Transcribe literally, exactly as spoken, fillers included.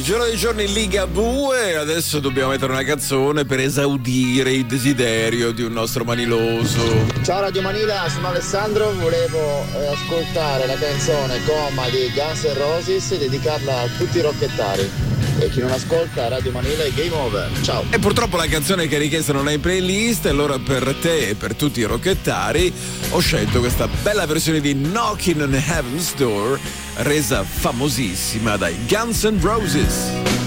giro dei giorni Ligabue, e adesso dobbiamo mettere una canzone per esaudire il desiderio di un nostro maniloso. Ciao Radio Manila, sono Alessandro, volevo eh, ascoltare la canzone Coma di Guns N' Roses e dedicarla a tutti i rockettari. E chi non ascolta Radio Manila è game over. Ciao. E purtroppo la canzone che hai richiesto non è in playlist, e allora per te e per tutti i rockettari ho scelto questa bella versione di Knocking on Heaven's Door, resa famosissima dai Guns N' Roses.